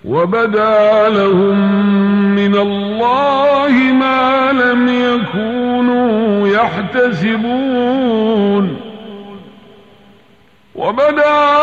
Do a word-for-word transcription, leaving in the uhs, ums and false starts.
وبدا لهم من الله ما لم يكونوا يحتسبون وبدا